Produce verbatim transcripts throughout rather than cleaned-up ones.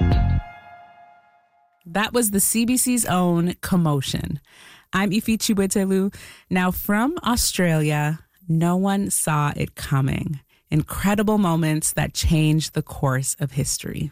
That was the C B C's own Commotion. I'm Ifi Chiwetelu. Now from Australia, no one saw it coming. Incredible moments that changed the course of history.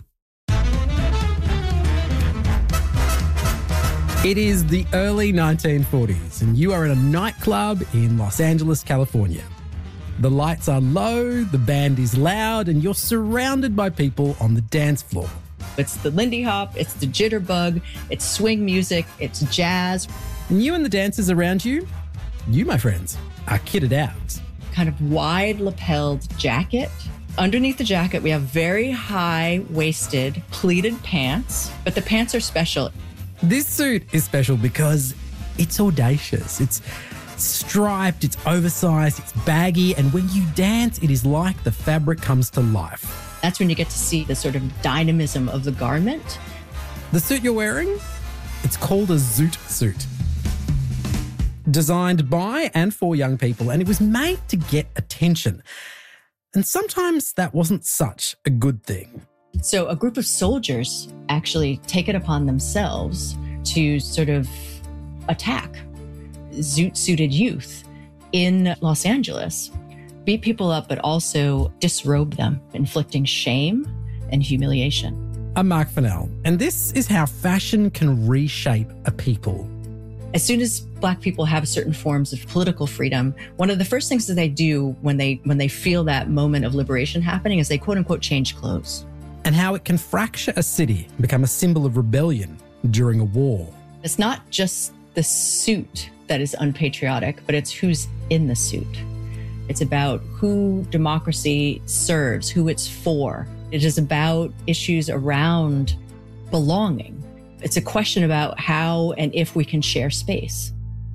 It is the early nineteen forties and you are in a nightclub in Los Angeles, California. The lights are low, the band is loud, and you're surrounded by people on the dance floor. It's the Lindy Hop, it's the Jitterbug, it's swing music, it's jazz. And you and the dancers around you, you, my friends, are kitted out. Kind of wide lapelled jacket. Underneath the jacket, we have very high-waisted pleated pants, but the pants are special. This suit is special because it's audacious. It's striped, it's oversized, it's baggy, and when you dance, it is like the fabric comes to life. That's when you get to see the sort of dynamism of the garment. The suit you're wearing, it's called a zoot suit. Designed by and for young people, and it was made to get attention. And sometimes that wasn't such a good thing. So a group of soldiers actually take it upon themselves to sort of attack zoot-suited youth in Los Angeles. Beat people up, but also disrobe them, inflicting shame and humiliation. I'm Mark Fennell, and this is how fashion can reshape a people. As soon as Black people have certain forms of political freedom, one of the first things that they do when they when they feel that moment of liberation happening is they quote unquote change clothes. And how it can fracture a city and become a symbol of rebellion during a war. It's not just the suit that is unpatriotic, but it's who's in the suit. It's about who democracy serves, who it's for. It is about issues around belonging. It's a question about how and if we can share space.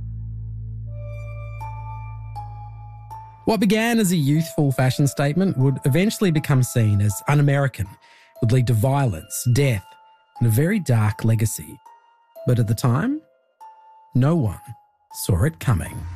What began as a youthful fashion statement would eventually become seen as un-American, would lead to violence, death, and a very dark legacy. But at the time, no one saw it coming.